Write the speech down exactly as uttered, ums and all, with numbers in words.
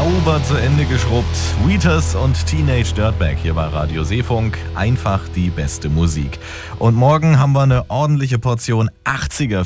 sauber zu Ende geschrubbt. Wheatus und Teenage Dirtbag hier bei Radio Seefunk. Einfach die beste Musik. Und morgen haben wir eine ordentliche Portion achtziger